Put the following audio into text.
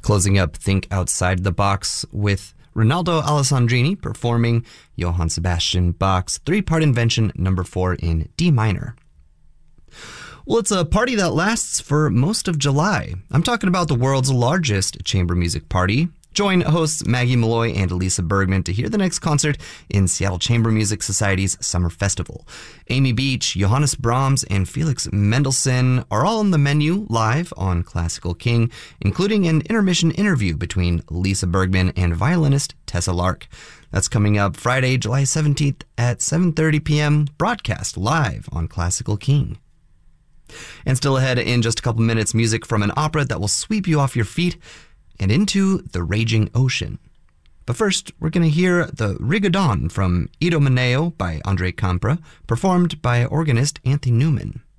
Closing up Think Outside the Box with Rinaldo Alessandrini performing Johann Sebastian Bach's three-part Invention number 4 in D minor. Well, it's a party that lasts for most of July. I'm talking about the world's largest chamber music party. Join hosts Maggie Malloy and Elisa Bergman to hear the next concert in Seattle Chamber Music Society's Summer Festival. Amy Beach, Johannes Brahms, and Felix Mendelssohn are all on the menu live on Classical King, including an intermission interview between Elisa Bergman and violinist Tessa Lark. That's coming up Friday, July 17th at 7:30 p.m., broadcast live on Classical King. And still ahead in just a couple minutes, music from an opera that will sweep you off your feet and into the raging ocean. But first, we're going to hear the Rigodon from Idomeneo by Andrei Campra, performed by organist Anthony Newman.